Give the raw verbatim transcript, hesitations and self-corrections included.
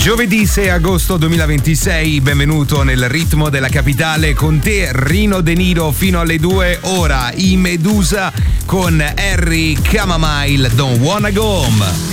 Giovedì sei agosto duemilaventisei, benvenuto nel ritmo della capitale, con te Rino De Niro fino alle due. Ora i Medusa con Harry Chamomile, Don't Wanna Go Home.